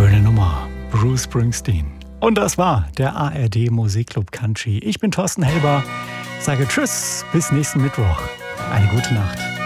Schöne Nummer. Bruce Springsteen. Und das war der ARD Musikclub Country. Ich bin Thorsten Helber. Sage Tschüss, bis nächsten Mittwoch. Eine gute Nacht.